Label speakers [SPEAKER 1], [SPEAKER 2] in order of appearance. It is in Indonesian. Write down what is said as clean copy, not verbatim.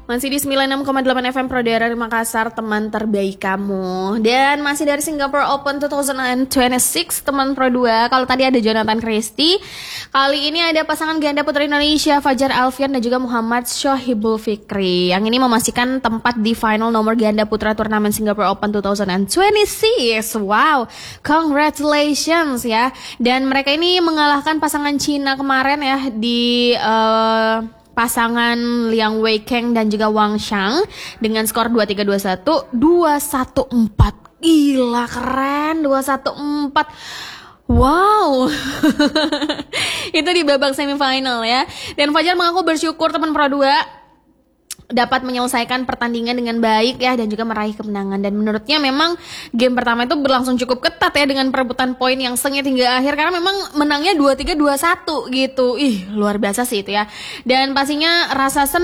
[SPEAKER 1] Masih di 96,8 FM Pro Daerah Makassar, teman terbaik kamu. Dan masih dari Singapore Open 2026, teman Pro 2. Kalau tadi ada Jonathan Christie, kali ini ada pasangan ganda putra Indonesia Fajar Alfian dan juga Muhammad Shohibul Fikri, yang ini memastikan tempat di final nomor ganda putra turnamen Singapore Open 2026. Wow, congratulations ya. Dan mereka ini mengalahkan pasangan Cina kemarin ya di pasangan Liang Weikeng dan juga Wang Xiang dengan skor 2-3, 2-1, 2-1-4. Gila, keren, 2-1-4. Wow. Itu di babak semifinal ya. Dan Fajar mengaku bersyukur teman Pro 2 dapat menyelesaikan pertandingan dengan baik ya, dan juga meraih kemenangan. Dan menurutnya memang game pertama itu berlangsung cukup ketat ya, dengan perebutan poin yang sengit hingga akhir, karena memang menangnya 2-3, 2-1 gitu. Luar biasa sih itu ya. Dan pastinya rasa senang